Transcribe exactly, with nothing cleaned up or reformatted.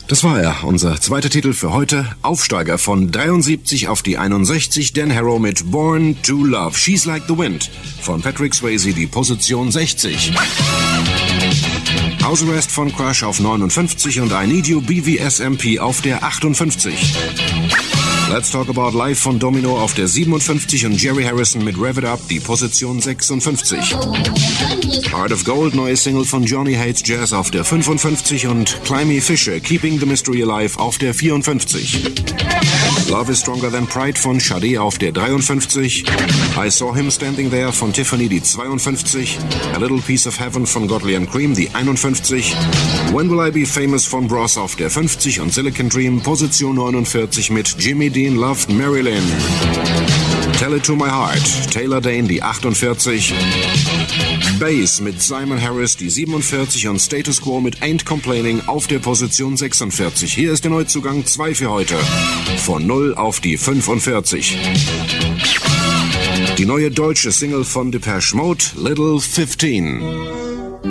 Das war er, unser zweiter Titel für heute. Aufsteiger von dreiundsiebzig auf die einundsechzig, Dan Harrow mit Born to Love. She's Like the Wind von Patrick Swayze, die Position sechzig. House Arrest von Crush auf neunundfünfzig und I Need You B V S M P auf der achtundfünfzig. Let's Talk About Life von Domino auf der siebenundfünfzig und Jerry Harrison mit Rev It Up, die Position sechsundfünfzig. Heart of Gold, neue Single von Johnny Hates Jazz auf der fünfundfünfzig und Climby Fisher, Keeping the Mystery Alive auf der vierundfünfzig. Love is Stronger Than Pride von Sade auf der dreiundfünfzig. I Saw Him Standing There von Tiffany, die zweiundfünfzig. A Little Piece of Heaven von Godley and Cream, die einundfünfzig. When Will I Be Famous von Bros auf der fünfzig und Silicon Dream, Position neunundvierzig mit Jimmy Dean Loved Marilyn. Tell It To My Heart, Taylor Dane, die achtundvierzig. Bass mit Simon Harris, die siebenundvierzig und Status Quo mit Ain't Complaining auf der Position sechsundvierzig. Hier ist der Neuzugang zwei für heute. Von null auf die fünfundvierzig. Die neue deutsche Single von Depeche Mode, Little fifteen.